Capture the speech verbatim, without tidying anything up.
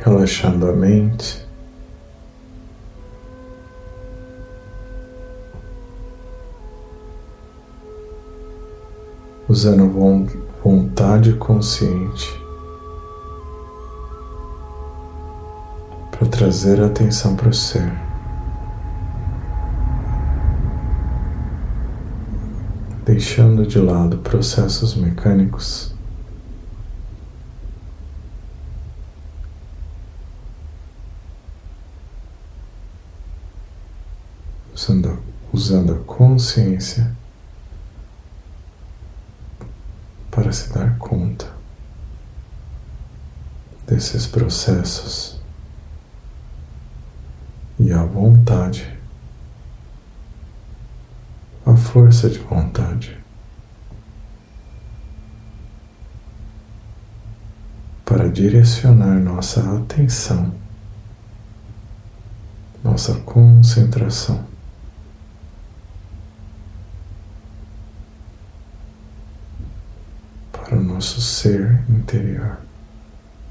relaxando a mente, usando vontade consciente para trazer a atenção para o ser. Deixando de lado processos mecânicos, usando, usando a consciência para se dar conta desses processos e a vontade, a força de vontade para direcionar nossa atenção, nossa concentração para o nosso ser interior.